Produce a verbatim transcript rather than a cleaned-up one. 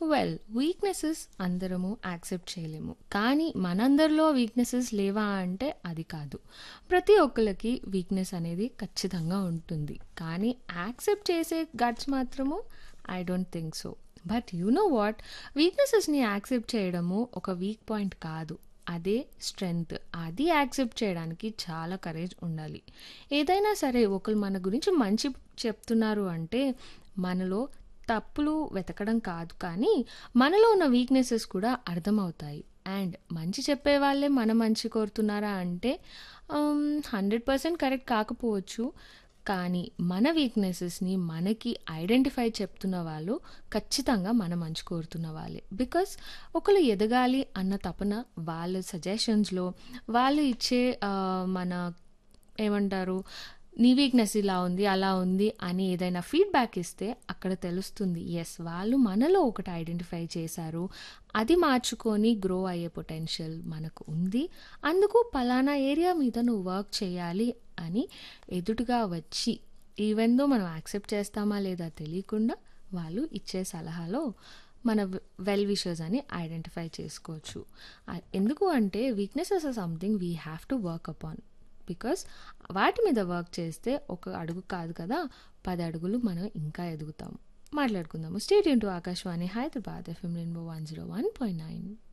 Well weaknesses అందరము accept చేయలేము. కానీ మనందరిలో వీక్‌నెసెస్ లేవా అంటే అది కాదు. ప్రతి ఒక్కళ్ళకి వీక్‌నెస్ అనేది ఖచ్చితంగా ఉంటుంది. కానీ యాక్సెప్ట్ చేసే గట్స్ మాత్రము I don't think so. But you know what? వీక్‌నెసెస్‌ని accept చేయడము ఒక వీక్ పాయింట్ కాదు. అదే స్ట్రెంగ్త్. అది యాక్సెప్ట్ చేయడానికి చాలా కరేజ్ ఉండాలి. ఏదైనా సరే ఒకళ్ళు మన గురించి మంచి చెప్తున్నారు అంటే మనలో తప్పులు వెతకడం కాదు, కానీ మనలో ఉన్న వీక్‌నెసెస్ కూడా అర్థమవుతాయి. అండ్ మంచి చెప్పే వాళ్ళే మన మంచి కోరుతున్నారా అంటే ఆహ్, హండ్రెడ్ పర్సెంట్ కరెక్ట్ కాకపోవచ్చు. కానీ మన వీక్‌నెసెస్‌ని మనకి ఐడెంటిఫై చెప్తున్న వాళ్ళు ఖచ్చితంగా మన మంచి కోరుతున్న వాళ్ళే. బికాస్ ఒకళ్ళు ఎదగాలి అన్న తపన వాళ్ళ సజెషన్స్‌లో వాళ్ళు ఇచ్చే ఆహ్, మన ఏమంటారు? నీ వీక్‌నెస్ ఇలా ఉంది, అలా ఉంది అని ఏదైనా ఫీడ్‌బ్యాక్ ఇస్తే అక్కడ తెలుస్తుంది. యెస్! వాళ్ళు మనలో ఒకటి ఐడెంటిఫై చేశారు. అది మార్చుకొని గ్రో అయ్యే పొటెన్షియల్ మనకు ఉంది. అందుకు పలానా ఏరియా మీద నువ్వు వర్క్ చేయాలి అని ఎదురుగా వచ్చి ఈవెన్ దో మనం యాక్సెప్ట్ చేస్తామా లేదా తెలియకుండా వాళ్ళు ఇచ్చే సలహాలో మన వె వెల్ విషర్స్ అని ఐడెంటిఫై చేసుకోవచ్చు. ఆహ్, ఎందుకు అంటే weaknesses or something we have to work upon. Because వాటి మీద వర్క్ చేస్తే ఒక అడుగు కాదు కదా, పది అడుగులు మనం ఇంకా ఎదుగుతాము. మాట్లాడుకుందాము. Stay tune to Akashvani Hyderabad FM rainbow one zero one point nine.